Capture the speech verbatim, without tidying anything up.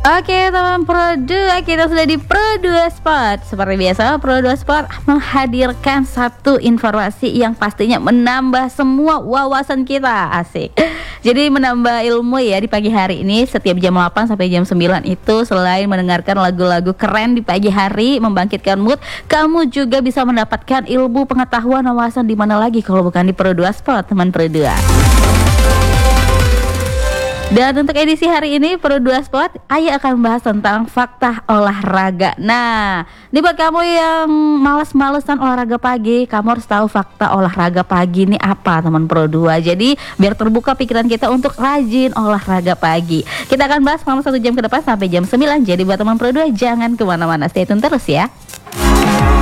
Oke teman Pro dua, kita sudah di Pro dua Sport. Seperti biasa, Pro dua Sport menghadirkan satu informasi yang pastinya menambah semua wawasan kita. Asik. Jadi menambah ilmu ya di pagi hari ini. Setiap jam delapan sampai jam sembilan itu, selain mendengarkan lagu-lagu keren di pagi hari, membangkitkan mood, kamu juga bisa mendapatkan ilmu, pengetahuan, wawasan di mana lagi kalau bukan di Pro dua Sport, teman Pro dua. Dan untuk edisi hari ini Pro dua Sport, Ayah akan membahas tentang fakta olahraga. Nah, ini buat kamu yang malas-malesan olahraga pagi, kamu harus tahu fakta olahraga pagi ini apa, teman Pro dua. Jadi biar terbuka pikiran kita untuk rajin olahraga pagi. Kita akan bahas selama satu jam ke depan sampai jam sembilan. Jadi buat teman Pro dua, jangan kemana-mana, stay tune terus ya.